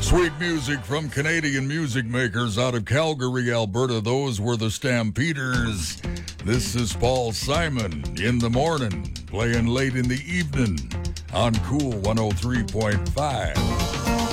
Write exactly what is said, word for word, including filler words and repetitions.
Sweet music from Canadian music makers out of Calgary, Alberta. Those were the Stampeders. This is Paul Simon in the morning, playing late in the evening on Cool one oh three point five.